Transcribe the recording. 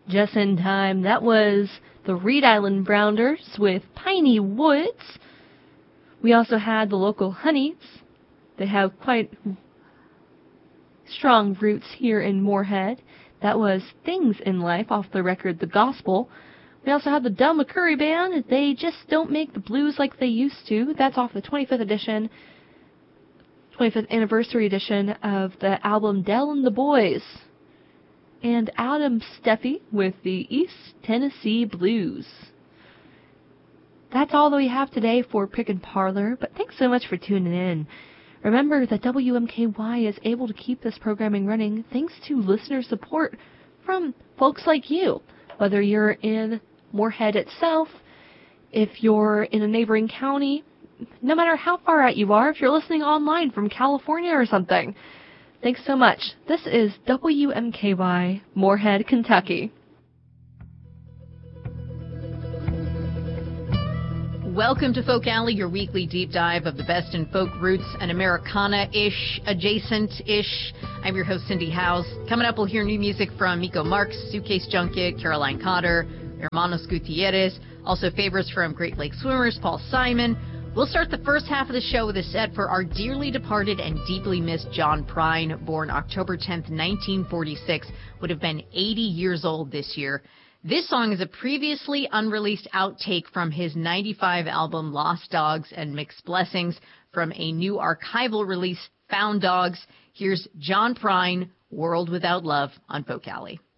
Just in time. That was the Reed Island Browners with Piney Woods. We also had the local Honeys. They have quite strong roots here in Moorhead. That was Things in Life off the record The Gospel. We also had the Del McCoury Band. They just don't make the blues like they used to. That's off the 25th anniversary edition of the album Del and the Boys. And Adam Steffi with the East Tennessee Blues. That's all that we have today for Pick and Parlor, but thanks so much for tuning in. Remember that WMKY is able to keep this programming running thanks to listener support from folks like you. Whether you're in Moorhead itself, if you're in a neighboring county, no matter how far out you are, if you're listening online from California or something. Thanks so much. This is WMKY, Moorhead, Kentucky. Welcome to Folk Alley, your weekly deep dive of the best in folk roots and Americana-ish, adjacent-ish. I'm your host, Cindy House. Coming up, we'll hear new music from Miko Marks, Suitcase Junket, Caroline Cotter, Hermanos Gutierrez, also favorites from Great Lake Swimmers, Paul Simon. We'll start the first half of the show with a set for our dearly departed and deeply missed John Prine, born October 10th, 1946, would have been 80 years old this year. This song is a previously unreleased outtake from his 95 album Lost Dogs and Mixed Blessings. From a new archival release, Found Dogs, here's John Prine, World Without Love on Folk Alley.